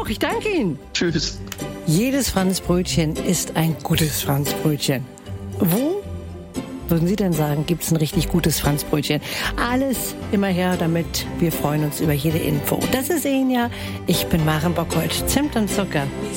auch. Ich danke Ihnen. Tschüss. Jedes Franzbrötchen ist ein gutes Franzbrötchen. Wo, würden Sie denn sagen, gibt es ein richtig gutes Franzbrötchen? Alles immer her damit. Wir freuen uns über jede Info. Das ist Enya. Ich bin Maren Bockholt. Zimt und Zucker.